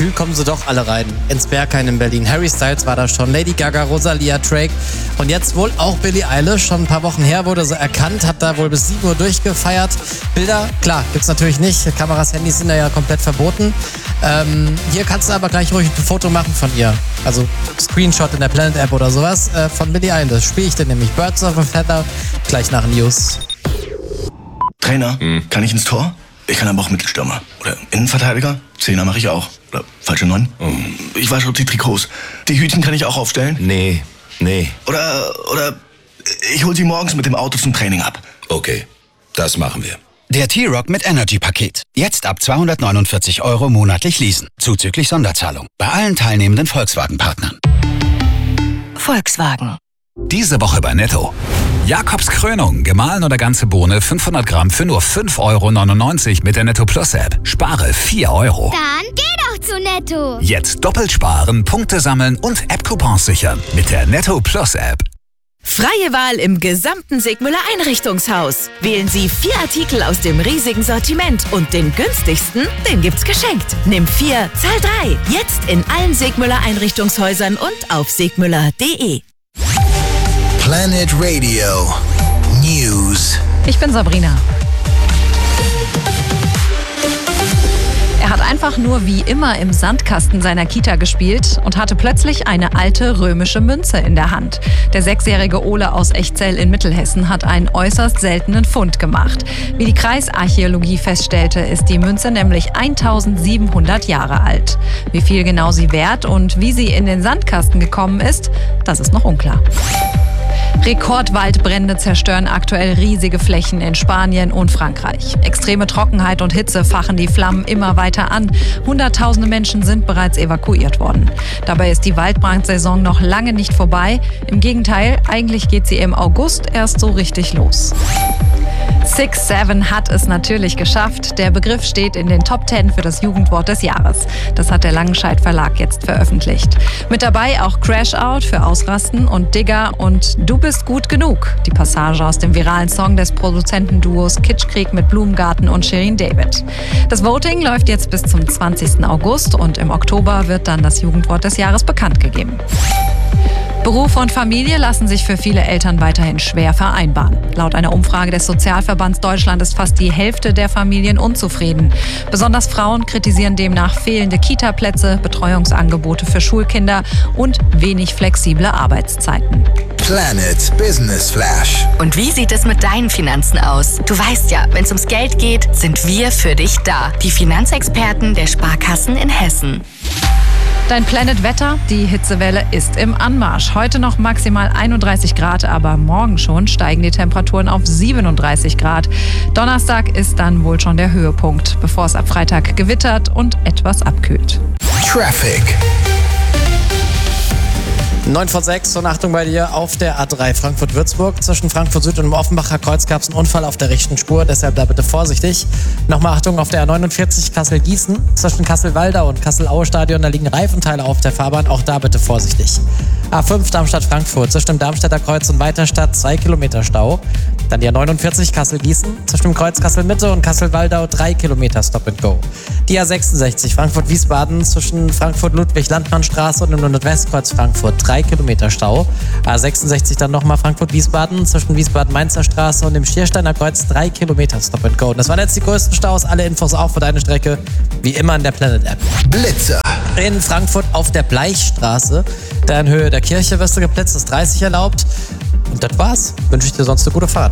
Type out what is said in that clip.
gefühlt kommen sie doch alle rein. Ins Berghain in Berlin. Harry Styles war da schon, Lady Gaga, Rosalia, Drake und jetzt wohl auch Billie Eilish. Schon ein paar Wochen her wurde sie erkannt, hat da wohl bis 7 Uhr durchgefeiert. Bilder, klar, gibt's natürlich nicht. Kameras, Handys sind da ja komplett verboten. Hier kannst du aber gleich ruhig ein Foto machen von ihr. Also Screenshot in der Planet App oder sowas von Billie Eilish. Spiele ich denn nämlich Birds of a Feather gleich nach News. Trainer, kann ich ins Tor? Ich kann aber auch Mittelstürmer. Oder Innenverteidiger? Zehner mache ich auch. Oder falsche 9? Ich wasche die Trikots. Die Hütchen kann ich auch aufstellen? Nee. Oder ich hol sie morgens mit dem Auto zum Training ab. Okay, das machen wir. Der T-Rock mit Energy-Paket. Jetzt ab 249 € monatlich leasen. Zuzüglich Sonderzahlung. Bei allen teilnehmenden Volkswagen-Partnern. Volkswagen. Diese Woche bei Netto. Jakobs Krönung, gemahlen oder ganze Bohne 500 Gramm für nur 5,99 € mit der Netto Plus App. Spare 4 €. Dann geh doch zu Netto. Jetzt doppelt sparen, Punkte sammeln und App-Coupons sichern mit der Netto Plus App. Freie Wahl im gesamten Segmüller Einrichtungshaus. Wählen Sie 4 Artikel aus dem riesigen Sortiment und den günstigsten, den gibt's geschenkt. Nimm 4, zahl 3. Jetzt in allen Segmüller Einrichtungshäusern und auf segmüller.de. Planet Radio News. Ich bin Sabrina. Er hat einfach nur wie immer im Sandkasten seiner Kita gespielt und hatte plötzlich eine alte römische Münze in der Hand. Der 6-jährige Ole aus Echzell in Mittelhessen hat einen äußerst seltenen Fund gemacht. Wie die Kreisarchäologie feststellte, ist die Münze nämlich 1700 Jahre alt. Wie viel genau sie wert und wie sie in den Sandkasten gekommen ist, das ist noch unklar. Rekordwaldbrände zerstören aktuell riesige Flächen in Spanien und Frankreich. Extreme Trockenheit und Hitze fachen die Flammen immer weiter an. Hunderttausende Menschen sind bereits evakuiert worden. Dabei ist die Waldbrandsaison noch lange nicht vorbei. Im Gegenteil, eigentlich geht sie im August erst so richtig los. 6'7" hat es natürlich geschafft. Der Begriff steht in den Top 10 für das Jugendwort des Jahres. Das hat der Langenscheidt Verlag jetzt veröffentlicht. Mit dabei auch Crash Out für Ausrasten und Digger und Du bist gut genug. Die Passage aus dem viralen Song des Produzentenduos Kitschkrieg mit Blumengarten und Shirin David. Das Voting läuft jetzt bis zum 20. August und im Oktober wird dann das Jugendwort des Jahres bekannt gegeben. Beruf und Familie lassen sich für viele Eltern weiterhin schwer vereinbaren. Laut einer Umfrage des Sozialverbands Deutschland ist fast die Hälfte der Familien unzufrieden. Besonders Frauen kritisieren demnach fehlende Kita-Plätze, Betreuungsangebote für Schulkinder und wenig flexible Arbeitszeiten. Planet Business Flash. Und wie sieht es mit deinen Finanzen aus? Du weißt ja, wenn es ums Geld geht, sind wir für dich da. Die Finanzexperten der Sparkassen in Hessen. Dein Planet Wetter, die Hitzewelle ist im Anmarsch. Heute noch maximal 31 Grad, aber morgen schon steigen die Temperaturen auf 37 Grad. Donnerstag ist dann wohl schon der Höhepunkt, bevor es ab Freitag gewittert und etwas abkühlt. Traffic. 9:06 und Achtung bei dir auf der A3 Frankfurt-Würzburg. Zwischen Frankfurt Süd und dem Offenbacher Kreuz gab es einen Unfall auf der rechten Spur, deshalb da bitte vorsichtig. Nochmal Achtung auf der A49 Kassel-Gießen. Zwischen Kassel-Waldau und Kassel-Aue-Stadion, da liegen Reifenteile auf der Fahrbahn, auch da bitte vorsichtig. A5 Darmstadt-Frankfurt, zwischen dem Darmstädter Kreuz und Weiterstadt 2 Kilometer Stau. Dann die A49 Kassel-Gießen, zwischen dem Kreuz Kassel-Mitte und Kassel-Waldau 3 Kilometer Stop and Go. Die A66 Frankfurt-Wiesbaden, zwischen Frankfurt-Ludwig-Landmann-Straße und dem Nordwestkreuz Frankfurt 3 Kilometer Stau. A66 dann nochmal Frankfurt-Wiesbaden, zwischen Wiesbaden-Mainzer Straße und dem Schiersteiner Kreuz 3 Kilometer Stop and Go. Und das waren jetzt die größten Staus. Alle Infos auch für deine Strecke, wie immer in der Planet App. Blitzer. In Frankfurt auf der Bleichstraße, da in Höhe der Kirche wirst du geblitzt, ist 30 erlaubt. Und das war's. Wünsche ich dir sonst eine gute Fahrt.